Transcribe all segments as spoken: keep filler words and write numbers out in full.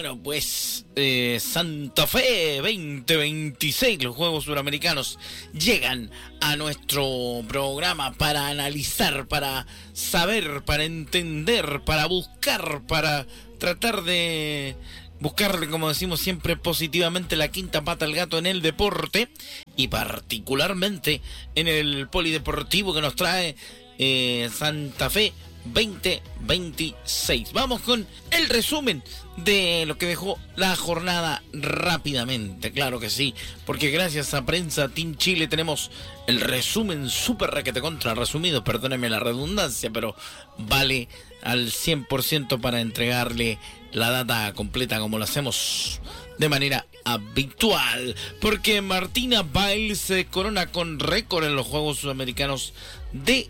Claro, pues eh, Santa Fe veinte veintiséis, los Juegos Suramericanos llegan a nuestro programa para analizar, para saber, para entender, para buscar, para tratar de buscarle, como decimos siempre, positivamente la quinta pata al gato en el deporte y particularmente en el polideportivo que nos trae eh, Santa Fe veinte veintiséis. Vamos con el resumen de lo que dejó la jornada rápidamente, claro que sí, porque gracias a Prensa Team Chile tenemos el resumen súper requete contra resumido, perdónenme la redundancia, pero vale al cien por ciento para entregarle la data completa como lo hacemos de manera habitual, porque Martina Bail se corona con récord en los Juegos Sudamericanos de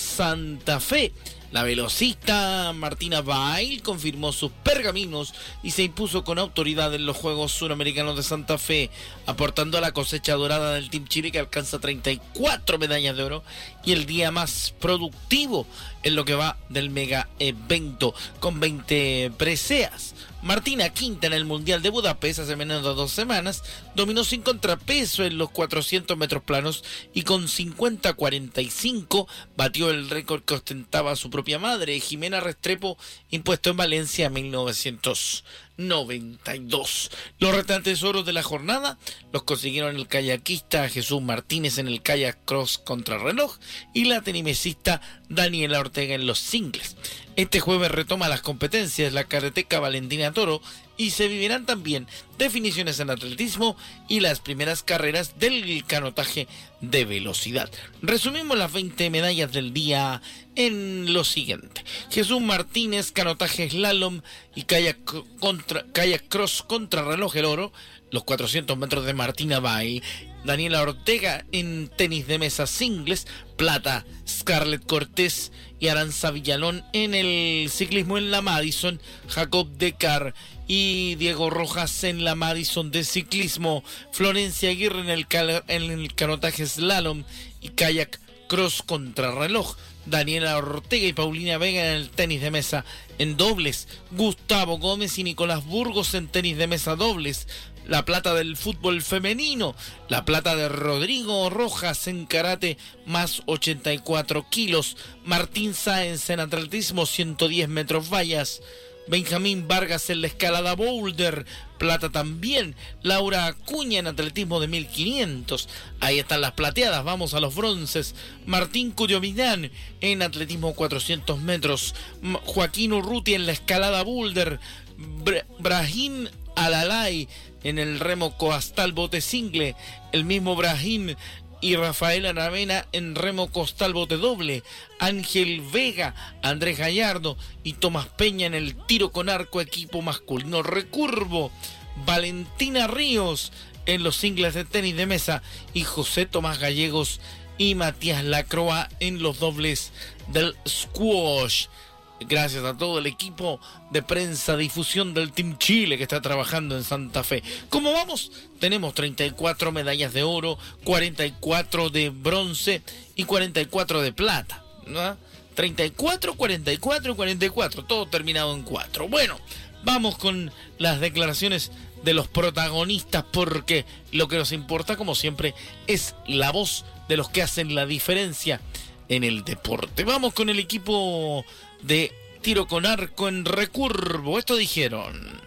Santa Fe. La velocista Martina Bail confirmó sus pergaminos y se impuso con autoridad en los Juegos Suramericanos de Santa Fe, aportando a la cosecha dorada del Team Chile, que alcanza treinta y cuatro medallas de oro y el día más productivo en lo que va del mega evento, con veinte preseas. Martina, quinta en el Mundial de Budapest hace menos de dos semanas, dominó sin contrapeso en los cuatrocientos metros planos y con cincuenta cuarenta y cinco batió el récord que ostentaba su propia madre, Jimena Restrepo, impuesto en Valencia en mil novecientos noventa y dos. Los restantes oros de la jornada los consiguieron el kayakista Jesús Martínez en el kayak cross contrarreloj y la tenimesista Daniela Ortega en los singles. Este jueves retoma las competencias la karateca Valentina Toro y se vivirán también definiciones en atletismo y las primeras carreras del canotaje de velocidad. Resumimos las veinte medallas del día en lo siguiente: Jesús Martínez, canotaje slalom y kayak, contra, kayak cross contrarreloj el oro, los cuatrocientos metros de Martina Bail. Daniela Ortega en tenis de mesa singles, plata Scarlett Cortés y Aranza Villalón en el ciclismo en la Madison, Jacob Decar y Diego Rojas en la Madison de ciclismo, Florencia Aguirre en el, cal- en el canotaje slalom y kayak cross contrarreloj, Daniela Ortega y Paulina Vega en el tenis de mesa en dobles, Gustavo Gómez y Nicolás Burgos en tenis de mesa dobles, la plata del fútbol femenino, la plata de Rodrigo Rojas en karate más ochenta y cuatro kilos, Martín Sáenz en atletismo ciento diez metros vallas, Benjamín Vargas en la escalada boulder, plata también, Laura Acuña en atletismo de mil quinientos, ahí están las plateadas, vamos a los bronces, Martín Cuyomidán en atletismo cuatrocientos metros, Joaquín Urruti en la escalada boulder, Bra- Brahim Alalay en el remo coastal bote single, el mismo Brahim y Rafael Aravena en remo costal bote doble, Ángel Vega, Andrés Gallardo y Tomás Peña en el tiro con arco equipo masculino recurvo, Valentina Ríos en los singles de tenis de mesa y José Tomás Gallegos y Matías Lacroix en los dobles del squash. Gracias a todo el equipo de prensa difusión del Team Chile que está trabajando en Santa Fe. ¿Cómo vamos? Tenemos treinta y cuatro medallas de oro, cuarenta y cuatro de bronce y cuarenta y cuatro de plata, ¿no? treinta y cuatro, cuarenta y cuatro y cuarenta y cuatro, todo terminado en cuatro. Bueno, vamos con las declaraciones de los protagonistas, porque lo que nos importa, como siempre, es la voz de los que hacen la diferencia en el deporte. Vamos con el equipo de tiro con arco en recurvo. Esto dijeron: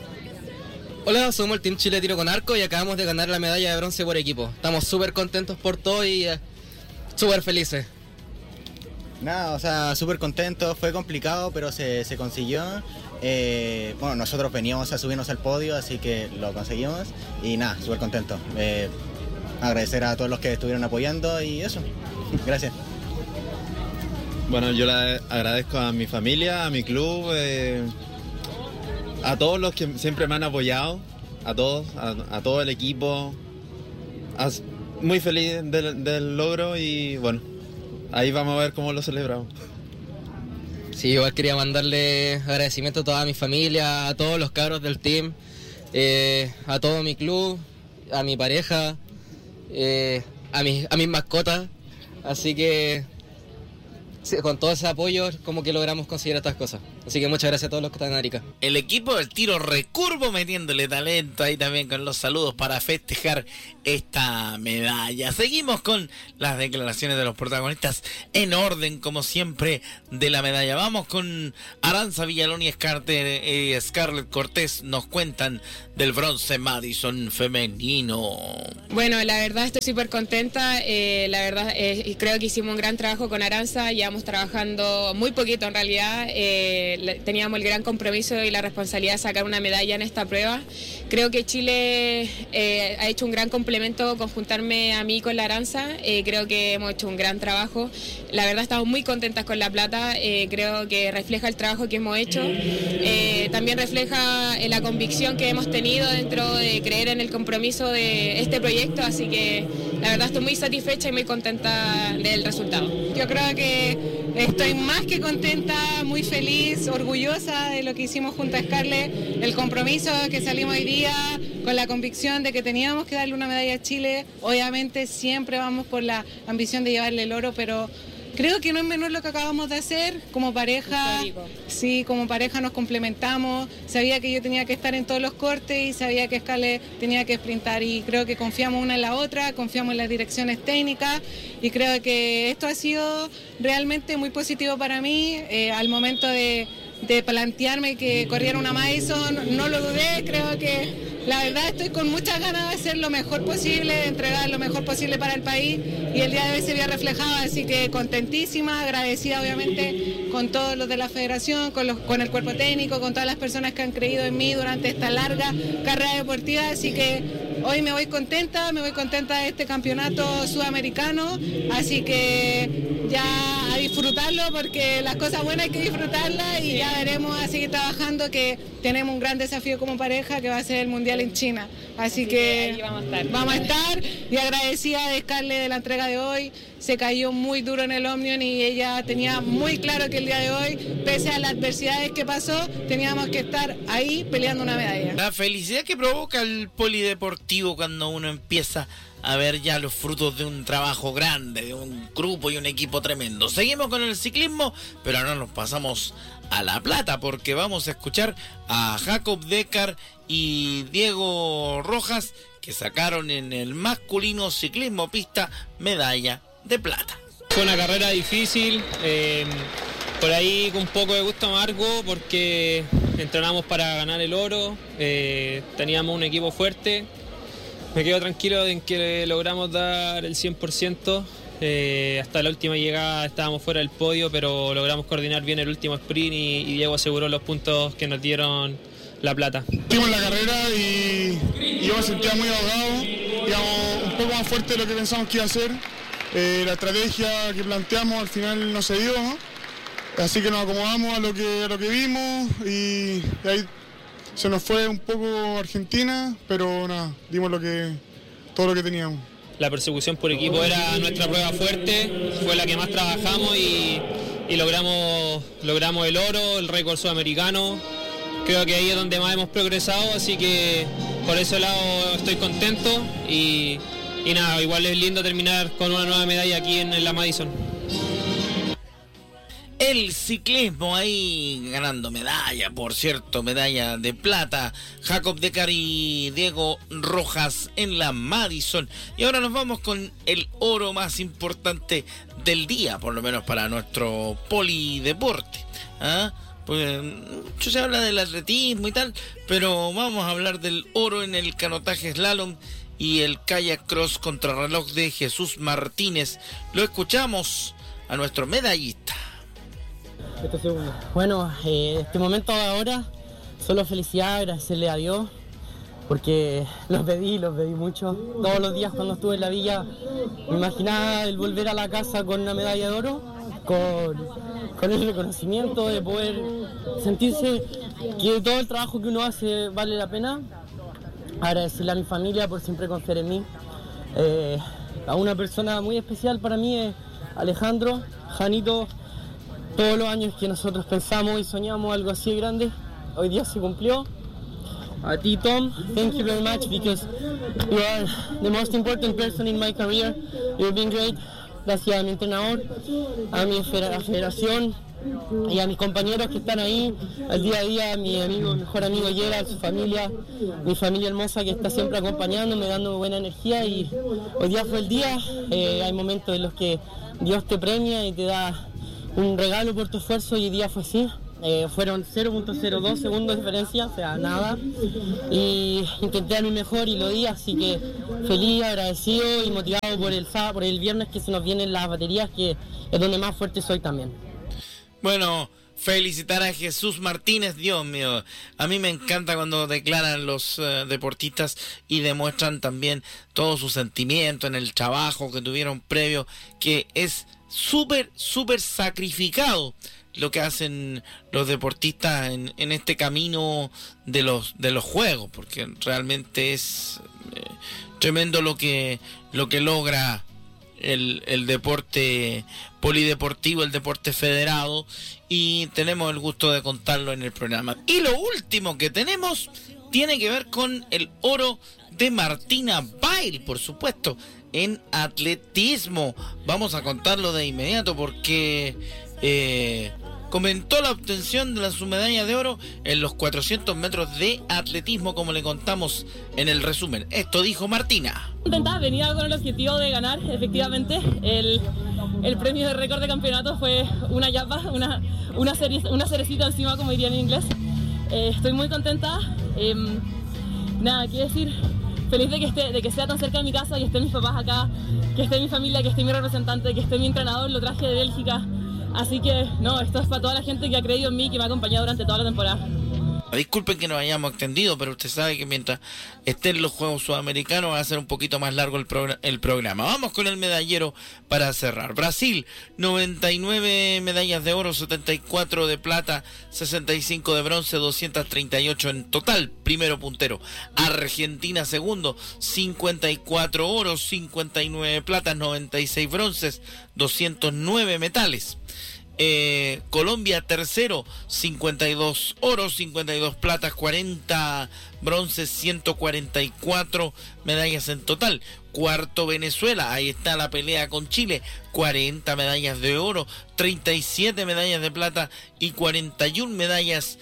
hola, somos el Team Chile Tiro con Arco y acabamos de ganar la medalla de bronce por equipo. Estamos súper contentos por todo y eh, súper felices. Nada, o sea, súper contentos, fue complicado, pero se, se consiguió. Eh, bueno, nosotros veníamos a subirnos al podio, así que lo conseguimos. Y nada, súper contentos. Eh, agradecer a todos los que estuvieron apoyando y eso. Gracias. Bueno, yo le agradezco a mi familia, a mi club, eh, a todos los que siempre me han apoyado, a todos, a, a todo el equipo. A, muy feliz del, del logro y bueno, ahí vamos a ver cómo lo celebramos. Sí, igual quería mandarle agradecimiento a toda mi familia, a todos los cabros del team, eh, a todo mi club, a mi pareja, eh, a, mis, a mis mascotas. Así que sí, con todo ese apoyo como que logramos conseguir estas cosas. Así que muchas gracias a todos los que están en Arica. El equipo del tiro recurvo metiéndole talento ahí también con los saludos para festejar esta medalla. Seguimos con las declaraciones de los protagonistas en orden, como siempre, de la medalla. Vamos con Aranza Villalón y Scarter, eh, Scarlett Cortés nos cuentan del bronce Madison femenino. Bueno, la verdad estoy súper contenta, eh, la verdad eh, creo que hicimos un gran trabajo con Aranza, llevamos trabajando muy poquito en realidad, eh, teníamos el gran compromiso y la responsabilidad de sacar una medalla en esta prueba. Creo que Chile eh, ha hecho un gran complemento con juntarme a mí con la Aranza, eh, creo que hemos hecho un gran trabajo, la verdad estamos muy contentas con la plata, eh, creo que refleja el trabajo que hemos hecho, eh, también refleja eh, la convicción que hemos tenido dentro de creer en el compromiso de este proyecto, así que la verdad estoy muy satisfecha y muy contenta del resultado. Yo creo que estoy más que contenta, muy feliz, orgullosa de lo que hicimos junto a Scarlett, el compromiso que salimos hoy día, con la convicción de que teníamos que darle una medalla a Chile. Obviamente siempre vamos por la ambición de llevarle el oro, pero creo que no es menor lo que acabamos de hacer como pareja. Histórico. Sí, como pareja nos complementamos. Sabía que yo tenía que estar en todos los cortes y sabía que Scarlett tenía que sprintar, y creo que confiamos una en la otra, confiamos en las direcciones técnicas y creo que esto ha sido realmente muy positivo para mí. Eh, al momento de, de plantearme que corriera una Madison, no lo dudé, creo que la verdad estoy con muchas ganas de hacer lo mejor posible, de entregar lo mejor posible para el país, y el día de hoy se vio reflejado, así que contentísima, agradecida obviamente con todos los de la federación, con, los, con el cuerpo técnico, con todas las personas que han creído en mí durante esta larga carrera deportiva, así que hoy me voy contenta, me voy contenta de este campeonato sudamericano, así que ya a disfrutarlo, porque las cosas buenas hay que disfrutarlas, y ya veremos a seguir trabajando, que tenemos un gran desafío como pareja que va a ser el Mundial en China, así, así que, que vamos a estar. Vamos a estar y agradecida de Scarlett de la entrega de hoy. Se cayó muy duro en el Omnium y ella tenía muy claro que el día de hoy, pese a las adversidades que pasó, teníamos que estar ahí peleando una medalla. La felicidad que provoca el polideportivo cuando uno empieza a ver ya los frutos de un trabajo grande, de un grupo y un equipo tremendo. Seguimos con el ciclismo, pero ahora nos pasamos a la plata, porque vamos a escuchar a Jacob Decker y Diego Rojas, que sacaron en el masculino ciclismo pista medalla de plata. Fue una carrera difícil, eh, por ahí con un poco de gusto amargo, porque entrenamos para ganar el oro, eh, teníamos un equipo fuerte. Me quedo tranquilo en que logramos dar el cien por ciento, eh, hasta la última llegada estábamos fuera del podio, pero logramos coordinar bien el último sprint y, y Diego aseguró los puntos que nos dieron la plata. Hicimos la carrera y, y yo me sentía muy ahogado, digamos, un poco más fuerte de lo que pensamos que iba a ser. Eh, la estrategia que planteamos al final no se dio, ¿no? Así que nos acomodamos a lo que, a lo que vimos y, y ahí se nos fue un poco Argentina, pero nada, dimos lo que, todo lo que teníamos. La persecución por equipo era nuestra prueba fuerte, fue la que más trabajamos y, y logramos, logramos el oro, el récord sudamericano. Creo que ahí es donde más hemos progresado, así que por ese lado estoy contento y, y nada, igual es lindo terminar con una nueva medalla aquí en, en la Madison. El ciclismo ahí ganando medalla, por cierto, medalla de plata. Jacob Decker y Diego Rojas en la Madison. Y ahora nos vamos con el oro más importante del día, por lo menos para nuestro polideporte. ¿Ah? Pues mucho se habla del atletismo y tal, pero vamos a hablar del oro en el canotaje slalom y el kayak cross contrarreloj de Jesús Martínez. Lo escuchamos a nuestro medallista. Bueno, eh, este momento ahora, solo felicidad, agradecerle a Dios, porque los pedí, los pedí mucho. Todos los días cuando estuve en la villa, me imaginaba el volver a la casa con una medalla de oro, con, con el reconocimiento de poder sentirse que todo el trabajo que uno hace vale la pena. Agradecerle a mi familia por siempre confiar en mí. Eh, a una persona muy especial para mí es Alejandro, Janito. Todos los años que nosotros pensamos y soñamos algo así de grande, hoy día se cumplió. A ti, Tom, thank you very much because you are the most important person in my career. You've been great. Gracias a mi entrenador, a mi federación, y a mis compañeros que están ahí al día a día, mi amigo, mi mejor amigo Gerald, su familia, mi familia hermosa que está siempre acompañándome, dando buena energía, y hoy día fue el día. Eh, hay momentos en los que Dios te premia y te da un regalo por tu esfuerzo, y hoy día fue así. Eh, fueron cero punto cero dos segundos de diferencia, o sea, nada, y intenté dar mi mejor y lo di, así que feliz, agradecido y motivado por el sábado, por el viernes que se nos vienen las baterías, que es donde más fuerte soy también. Bueno, felicitar a Jesús Martínez, Dios mío, a mí me encanta cuando declaran los uh, deportistas y demuestran también todo su sentimiento en el trabajo que tuvieron previo, que es súper, súper sacrificado lo que hacen los deportistas en, en este camino de los de los juegos, porque realmente es eh, tremendo lo que lo que logra el, el deporte polideportivo, el deporte federado, y tenemos el gusto de contarlo en el programa. Y lo último que tenemos tiene que ver con el oro de Martina Bail, por supuesto, en atletismo. Vamos a contarlo de inmediato porque eh, comentó la obtención de la su medalla de oro en los cuatrocientos metros de atletismo, como le contamos en el resumen. Esto dijo Martina. Contenta, venía con el objetivo de ganar, efectivamente. El, el premio de récord de campeonato fue una yapa, una, una, cere, una cerecita encima, como dirían en inglés. Eh, estoy muy contenta. Eh, nada, quiero decir, feliz de que, esté, de que sea tan cerca de mi casa y estén mis papás acá, que esté mi familia, que esté mi representante, que esté mi entrenador, lo traje de Bélgica. Así que, no, esto es para toda la gente que ha creído en mí, que me ha acompañado durante toda la temporada. Disculpen que nos hayamos extendido, pero usted sabe que mientras estén los Juegos Sudamericanos va a ser un poquito más largo el, progr- el programa. Vamos con el medallero para cerrar. Brasil, noventa y nueve medallas de oro, setenta y cuatro de plata, sesenta y cinco de bronce, doscientos treinta y ocho en total. Primero puntero. Argentina, segundo, cincuenta y cuatro oros, cincuenta y nueve platas, noventa y seis bronces, doscientos nueve metales. Eh, Colombia tercero, cincuenta y dos oros, cincuenta y dos platas, cuarenta bronces, ciento cuarenta y cuatro medallas en total. Cuarto Venezuela, ahí está la pelea con Chile, cuarenta medallas de oro, treinta y siete medallas de plata y cuarenta y una medallas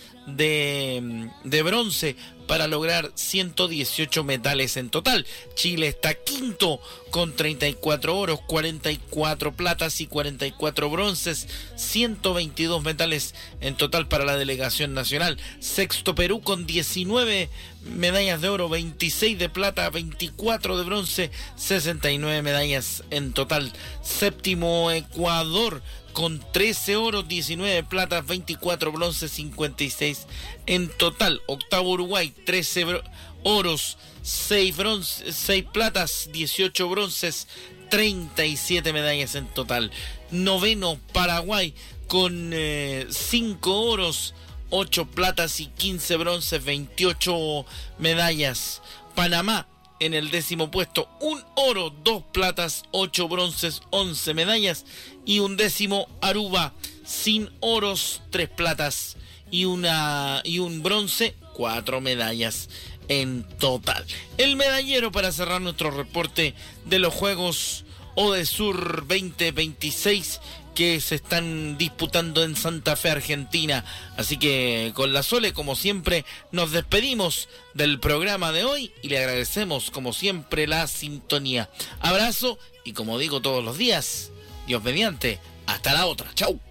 de, de bronce, para lograr ciento dieciocho metales en total. Chile está quinto con treinta y cuatro oros, cuarenta y cuatro platas y cuarenta y cuatro bronces, ciento veintidós metales en total para la delegación nacional. Sexto Perú con diecinueve medallas de oro, veintiséis de plata, veinticuatro de bronce, sesenta y nueve medallas en total. Séptimo Ecuador con trece oros, diecinueve platas, veinticuatro bronces, cincuenta y seis en total. Octavo Uruguay, trece bro- oros, seis, bronce, seis platas, dieciocho bronces, treinta y siete medallas en total. Noveno Paraguay con eh, cinco oros, ocho platas y quince bronces, veintiocho medallas. Panamá en el décimo puesto, un oro, dos platas, ocho bronces, once medallas. Y un décimo Aruba, sin oros, tres platas y una y un bronce, cuatro medallas en total. El medallero para cerrar nuestro reporte de los Juegos Odesur veinte veintiséis que se están disputando en Santa Fe, Argentina. Así que con la Sole, como siempre, nos despedimos del programa de hoy y le agradecemos, como siempre, la sintonía. Abrazo y, como digo todos los días, Dios mediante, hasta la otra. Chau.